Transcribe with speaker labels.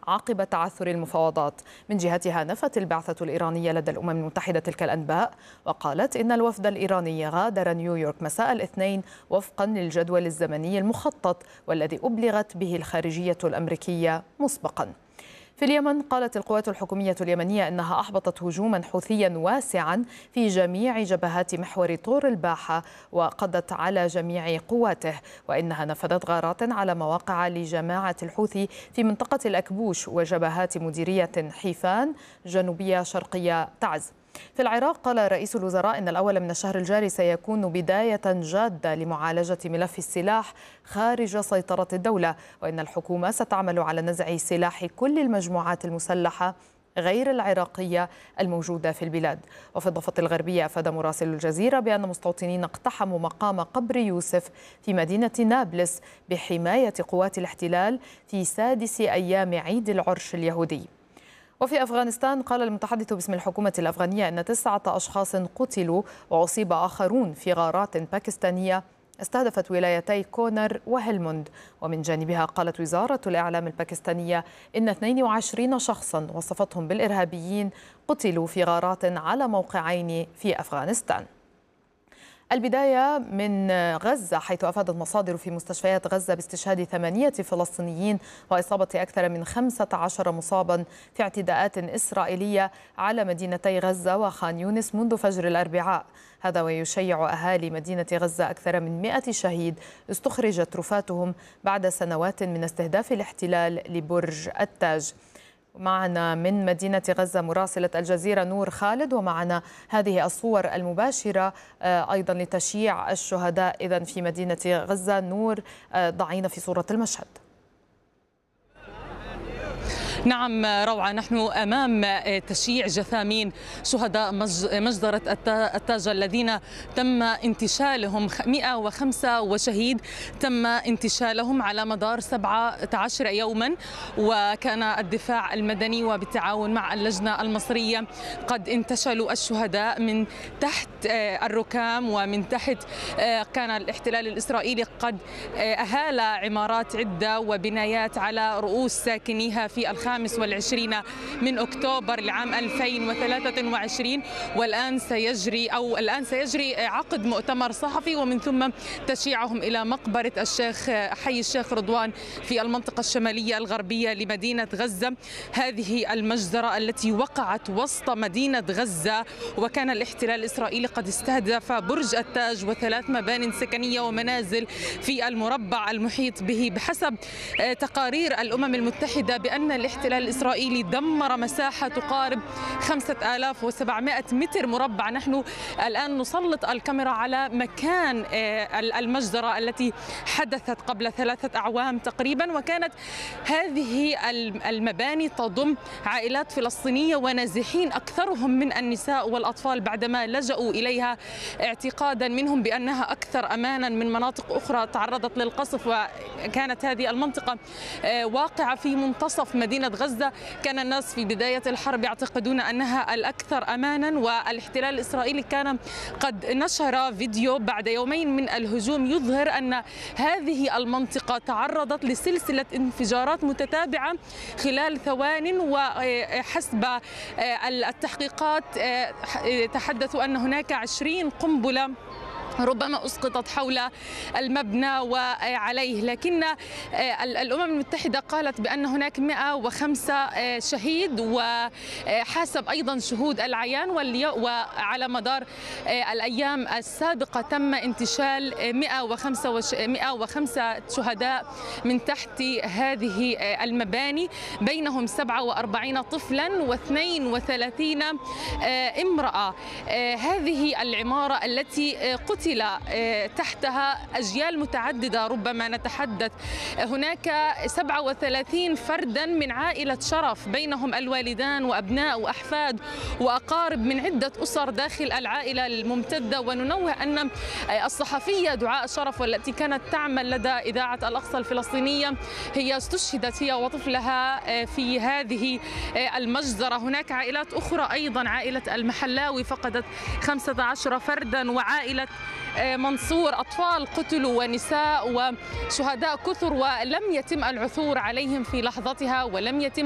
Speaker 1: عقب تعثر المفاوضات. من جهتها نفت البعثة الإيرانية لدى الأمم المتحدة تلك الأنباء، وقالت إن الوفد الإيراني غادر نيويورك مساء الاثنين وفقا للجدول الزمني المخطط والذي أبلغت به الخارجية الأمريكية مسبقا. في اليمن قالت القوات الحكومية اليمنية أنها أحبطت هجوما حوثيا واسعا في جميع جبهات محور طور الباحة وقضت على جميع قواته، وإنها نفذت غارات على مواقع لجماعة الحوثي في منطقة الأكبوش وجبهات مديرية حيفان جنوبية شرقية تعز. في العراق قال رئيس الوزراء إن الأول من الشهر الجاري سيكون بداية جادة لمعالجة ملف السلاح خارج سيطرة الدولة، وإن الحكومة ستعمل على نزع سلاح كل المجموعات المسلحة غير العراقية الموجودة في البلاد. وفي الضفة الغربية أفاد مراسل الجزيرة بأن مستوطنين اقتحموا مقام قبر يوسف في مدينة نابلس بحماية قوات الاحتلال في سادس أيام عيد العرش اليهودي. وفي أفغانستان قال المتحدث باسم الحكومة الأفغانية أن 9 أشخاص قتلوا وأصيب آخرون في غارات باكستانية استهدفت ولايتي كونر وهلمند. ومن جانبها قالت وزارة الإعلام الباكستانية إن 22 شخصا وصفتهم بالإرهابيين قتلوا في غارات على موقعين في أفغانستان. البداية من غزة، حيث أفادت مصادر في مستشفيات غزة باستشهاد 8 فلسطينيين وإصابة أكثر من 15 مصابا في اعتداءات إسرائيلية على مدينتي غزة وخان يونس منذ فجر الأربعاء. هذا ويشيع أهالي مدينة غزة أكثر من 100 شهيد استخرجت رفاتهم بعد سنوات من استهداف الاحتلال لبرج التاج. معنا من مدينة غزة مراسلة الجزيرة نور خالد، ومعنا هذه الصور المباشرة أيضا لتشييع الشهداء إذن في مدينة غزة. نور، ضعينا في صورة المشهد.
Speaker 2: نعم روعة، نحن أمام تشييع جثامين شهداء مجزرة التاج الذين تم انتشالهم 105 وشهيد تم انتشالهم على مدار 17 يوما. وكان الدفاع المدني وبالتعاون مع اللجنة المصرية قد انتشلوا الشهداء من تحت الركام ومن تحت. كان الاحتلال الإسرائيلي قد أهال عمارات عدة وبنايات على رؤوس ساكنيها في 25 من أكتوبر لعام 2023، والآن سيجري عقد مؤتمر صحفي ومن ثم تشييعهم إلى مقبرة حي الشيخ رضوان في المنطقة الشمالية الغربية لمدينة غزة. هذه المجزرة التي وقعت وسط مدينة غزة، وكان الاحتلال الإسرائيلي قد استهدف برج التاج و3 مبان سكنية ومنازل في المربع المحيط به. بحسب تقارير الأمم المتحدة بأن الاحتلال الإسرائيلي دمر مساحة تقارب 5700 متر مربع. نحن الآن نسلط الكاميرا على مكان المجزرة التي حدثت قبل 3 أعوام تقريبا، وكانت هذه المباني تضم عائلات فلسطينية ونازحين أكثرهم من النساء والأطفال بعدما لجأوا إليها اعتقادا منهم بأنها أكثر أمانا من مناطق أخرى تعرضت للقصف. وكانت هذه المنطقة واقعة في منتصف مدينة غزة. كان الناس في بداية الحرب يعتقدون أنها الأكثر أمانا، والاحتلال الإسرائيلي كان قد نشر فيديو بعد يومين من الهجوم يظهر أن هذه المنطقة تعرضت لسلسلة انفجارات متتابعة خلال ثوان. وحسب التحقيقات تحدثوا أن هناك 20 قنبلة ربما أسقطت حول المبنى وعليه، لكن الأمم المتحدة قالت بأن هناك 105 شهيد، وحسب أيضا شهود العيان وعلى مدار الأيام السابقة تم انتشال 105 شهداء من تحت هذه المباني، بينهم 47 طفلا و32 امرأة. هذه العمارة التي قتل تحتها أجيال متعددة، ربما نتحدث هناك 37 فردا من عائلة شرف، بينهم الوالدان وأبناء وأحفاد وأقارب من عدة أسر داخل العائلة الممتدة. وننوه أن الصحفية دعاء شرف والتي كانت تعمل لدى إذاعة الأقصى الفلسطينية هي استشهدت هي وطفلها في هذه المجزرة. هناك عائلات أخرى أيضا، عائلة المحلاوي فقدت 15 فردا، وعائلة منصور أطفال قتلوا ونساء وشهداء كثر ولم يتم العثور عليهم في لحظتها ولم يتم